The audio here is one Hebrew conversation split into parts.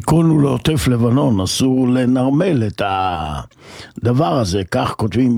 תיקון לעוטף לבנון, אסור לנרמל את הדבר הזה, כך כותבים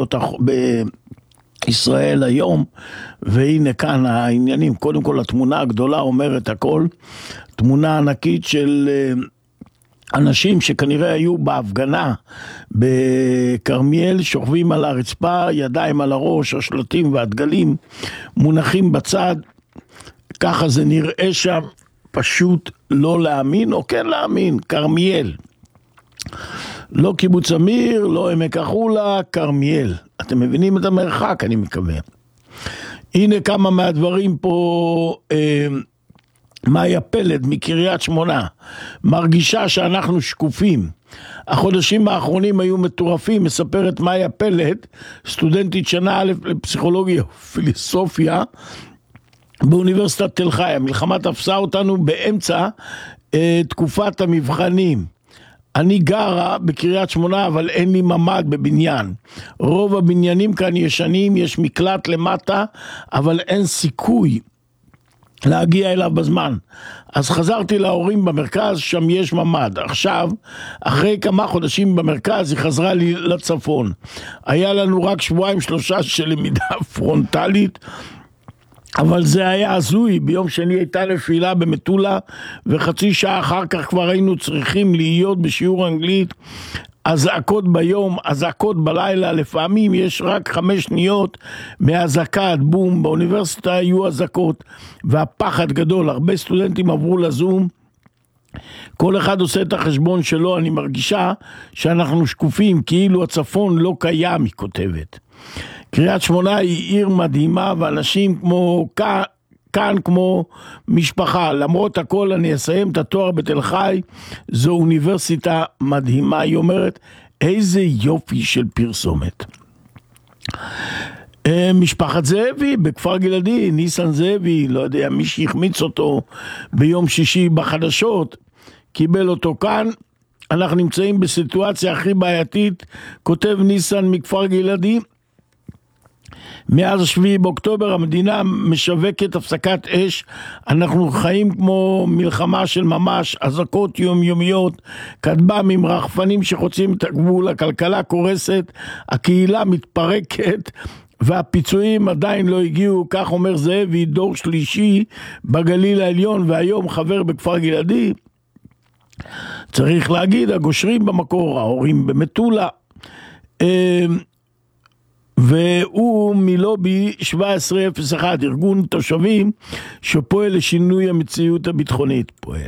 בישראל היום, והנה כאן העניינים. קודם כל התמונה הגדולה אומרת הכל, תמונה ענקית של אנשים שכנראה היו בהפגנה בכרמיאל, שוכבים על הרצפה, ידיים על הראש, השלטים והדגלים מונחים בצד, ככה זה נראה שם, פשוט לא להאמין או כן להאמין. כרמיאל, לא קיבוץ אמיר, לא עמק החולה, כרמיאל. אתם מבינים את המרחק, אני מקווה. הנה כמה מהדברים פה. מאיה פלד מקריית שמונה מרגישה שאנחנו שקופים. החודשים האחרונים היו מטורפים, מספרת מאיה פלד, סטודנטית שנה א' לפסיכולוגיה ופילוסופיה באוניברסיטת תל חי. המלחמה תפסה אותנו באמצע תקופת המבחנים. אני גרה בקריית שמונה, אבל אין לי ממ"ד בבניין. רוב הבניינים כאן ישנים, יש מקלט למטה, אבל אין סיכוי להגיע אליו בזמן. אז חזרתי להורים במרכז, שם יש ממ"ד. עכשיו, אחרי כמה חודשים במרכז, היא חזרה לי לצפון. היה לנו רק 2-3 של למידה פרונטלית, אבל זה היה הזוי. ביום שני הייתה נפילה במטולה, וחצי שעה אחר כך כבר היינו צריכים להיות בשיעור אנגלית. הזעקות ביום, הזעקות בלילה, לפעמים יש רק 5 שניות מהזעקת בום. באוניברסיטה היו הזעקות, והפחד גדול. הרבה סטודנטים עברו לזום, כל אחד עושה את החשבון שלו. אני מרגישה שאנחנו שקופים, כאילו הצפון לא קיים, היא כותבת. קריית שמונה היא עיר מדהימה, ואנשים כאן כמו משפחה. למרות הכל אני אסיים את התואר בתל חי, זו אוניברסיטה מדהימה. היא אומרת, איזה יופי של פרסומת. משפחת זאבי בכפר גלעדי, ניסן זאבי, לא יודע, מי שהחמיץ אותו ביום שישי בחדשות, קיבל אותו כאן. אנחנו נמצאים בסיטואציה הכי בעייתית, כותב ניסן מכפר גלעדי, מאז 7 באוקטובר המדינה משווקת הפסקת אש, אנחנו חיים כמו מלחמה של ממש, אזעקות יומיומיות, כטב"מים, רחפנים שחוצים את הגבול, הכלכלה קורסת, הקהילה מתפרקת, והפיצויים עדיין לא הגיעו, כך אומר זאבי, דור שלישי בגליל העליון, והיום חבר בכפר גלעדי. צריך להגיד, הגושרים במקור, ההורים במטולה, והוא מלובי 1701, ארגון תושבים שפועל לשינוי המציאות הביטחונית. פועל.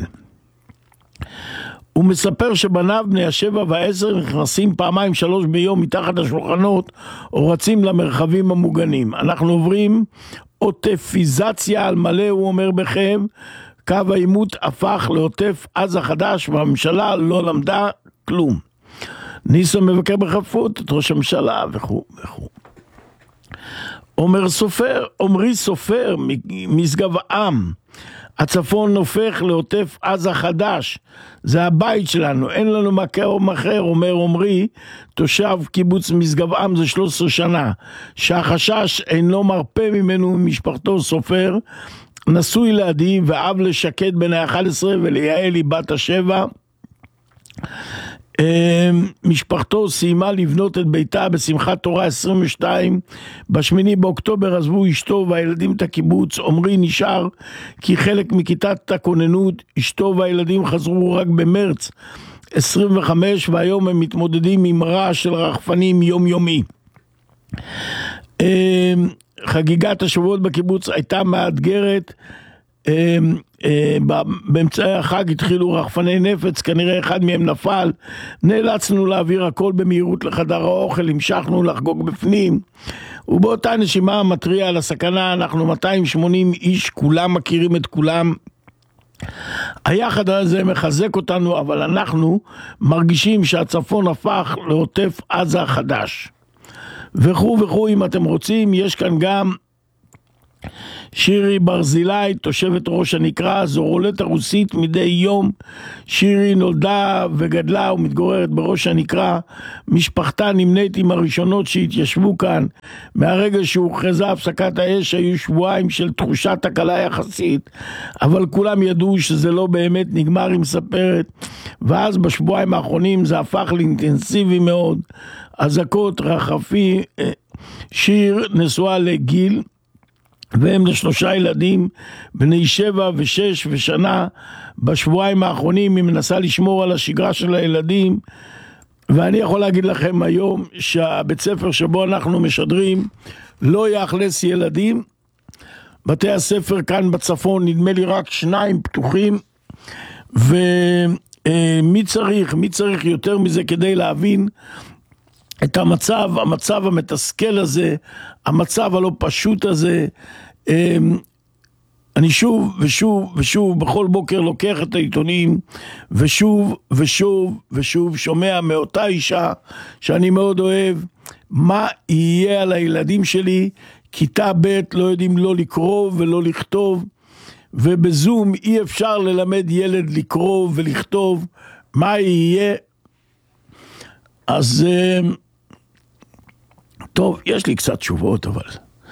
הוא מספר שבניו בני 7 ו10 נכנסים 2-3 ביום מתחת השולחנות או רצים למרחבים המוגנים. אנחנו עוברים עוטפיזציה על מלא, הוא אומר בכאב. קו העימות הפך לעוטף עזה חדש, והממשלה לא למדה כלום. ניסו מבקר בחפות את ראש הממשלה וכו' וכו'. עומרי סופר משגב עם, הצפון הופך לעוטף עזה חדש, זה הבית שלנו, אין לנו מקום אחר, אומר עומרי, תושב קיבוץ משגב עם זה 13 שנה, שהחשש אינו מרפא ממנו. משפחתו סופר, נשוי לעדי ואב לשקד בן ה-11 וליעלי בת ה-7. משפחתו סיימה לבנות את ביתה בשמחת תורה 22. ב8 באוקטובר עזבו אשתו והילדים את הקיבוץ. עומרי נשאר כי חלק מכיתת הכוננות, אשתו והילדים חזרו רק במרץ 25, והיום הם מתמודדים עם רעש של רחפנים יומיומי. חגיגת השבועות בקיבוץ הייתה מאתגרת. באמצעי החג התחילו רחפני נפץ, כנראה אחד מהם נפל, נאלצנו להעביר הכל במהירות לחדר האוכל, המשכנו לחגוג בפנים, ובאותה נשימה מטריע על הסכנה. אנחנו 280 איש, כולם מכירים את כולם, היחד הזה מחזק אותנו, אבל אנחנו מרגישים שהצפון הפך לעוטף עזה חדש וכו' וכו'. אם אתם רוצים, יש כאן גם שירי ברזילי, תושבת ראש הנקרה, זו רולטה רוסית מדי יום. שירי נולדה וגדלה ומתגוררת בראש הנקרה. משפחתה נמנית עם הראשונות שהתיישבו כאן. מהרגע שהוכרזה הפסקת האש היו שבועיים של תחושת תקלה יחסית, אבל כולם ידעו שזה לא באמת נגמר. היא מספרת, ואז בשבועיים האחרונים זה הפך לאינטנסיבי מאוד. אזעקות, רחפי, שיר נשואה לגיל, והם ל3 ילדים, בני 7 ו6 ושנה. בשבועיים האחרונים היא מנסה לשמור על השגרה של הילדים, ואני יכול להגיד לכם היום שהבית ספר שבו אנחנו משדרים לא יאכלס ילדים. בתי הספר כאן בצפון נדמה לי רק 2 פתוחים, ומי צריך יותר מזה כדי להבין את המצב המתסכל הזה, המצב הלא פשוט הזה. אני שוב ושוב ושוב בכל בוקר לוקח את העיתונים, ושוב ושוב ושוב שומע מאותה אישה שאני מאוד אוהב, מה יהיה על הילדים שלי, כיתה ב' לא יודעים לא לקרוא ולא לכתוב, ובזום אי אפשר ללמד ילד לקרוא ולכתוב, מה יהיה? אז טוב, יש לי קצת תשובות, אבל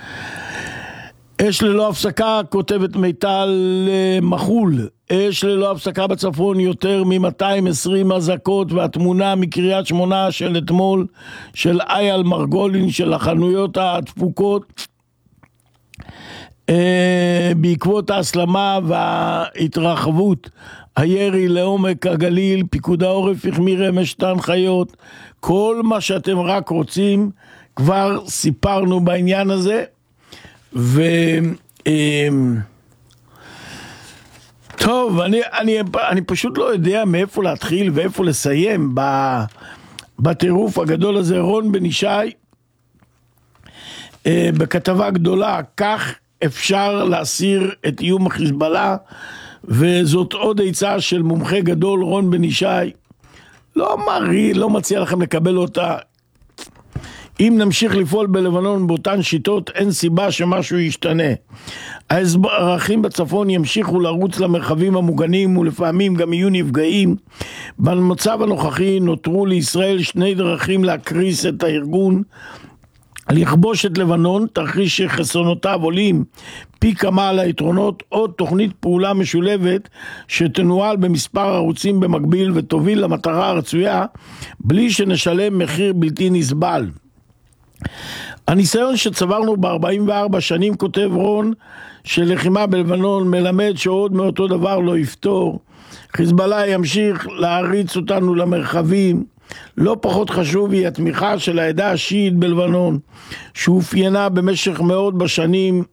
אש ללא הפסקה, כותבת מיטל מחול, אש ללא הפסקה בצפון, יותר מ-220 אזעקות, והתמונה מקריית שמונה של אתמול של אייל מרגולין של החנויות הדפוקות בעקבות ההסלמה וההתרחבות הירי לעומק הגליל. פיקוד העורף החמיר אמש את ההנחיות, כל מה שאתם רק רוצים כבר סיפרנו בעניין הזה. טוב, אני פשוט לא יודע מאיפה להתחיל ואיפה לסיים בטירוף הגדול הזה. רון בן ישי בכתבה גדולה, כך אפשר להסיר את איום החיזבאללה, וזאת עוד עצה של מומחה גדול, רון בן ישי. לא מציע לכם לקבל אותה. אם נמשיך לפעול בלבנון באותן שיטות, אין סיבה שמשהו ישתנה. האזרחים בצפון ימשיכו לרוץ למרחבים המוגנים, ולפעמים גם יהיו נפגעים. במצב הנוכחי נותרו לישראל 2 דרכים להקריס את הארגון: לכבוש את לבנון, תרחיש שחסרונותיו עולים פי כמה על היתרונות, או תוכנית פעולה משולבת שתנוהל במספר ערוצים במקביל ותוביל למטרה הרצויה בלי שנשלם מחיר בלתי נסבל. הניסיון שצברנו ב-44 שנים, כותב רון, של לחימה בלבנון מלמד שעוד מאותו דבר לא יפתור. חיזבאללה ימשיך להריץ אותנו למרחבים. לא פחות חשוב היא התמיכה של העדה השיעית בלבנון, שאופיינה במשך מאות בשנים.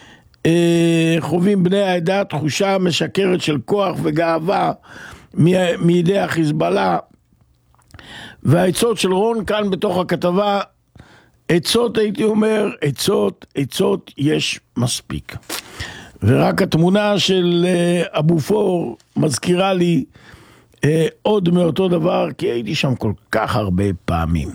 חווים בני העדה תחושה משקרת של כוח וגאווה מידי החיזבאללה. והעצות של רון כאן בתוך הכתבה, עצות, הייתי אומר, עצות יש מספיק. ורק התמונה של אבו פור מזכירה לי עוד מאותו דבר, כי הייתי שם כל כך הרבה פעמים.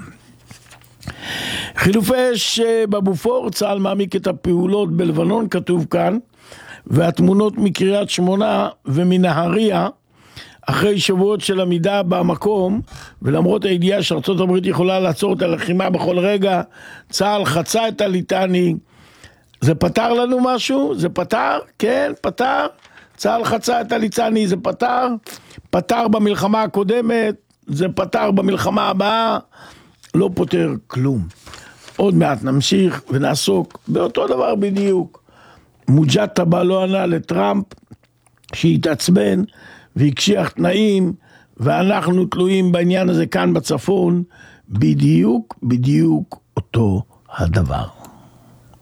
חילופי אש באבו פור, צה"ל מעמיק את הפעולות בלבנון, כתוב כאן, והתמונות מקריית שמונה ומנהריה, אחרי שבועות של עמידה במקום, ולמרות הידיעה שארצות הברית יכולה לעצור את הלחימה בכל רגע, צה"ל חצה את הליטני. זה פתר לנו משהו? זה פתר? כן, פתר. צה"ל חצה את הליטני, זה פתר. פתר במלחמה הקודמת, זה פתר במלחמה הבאה, לא פותר כלום. עוד מעט נמשיך ונעסוק באותו דבר בדיוק. מוג'טבה לא ענה לטראמפ שהתעצבן והקשיח תנאים, ואנחנו תלויים בעניין הזה כאן בצפון, בדיוק אותו הדבר.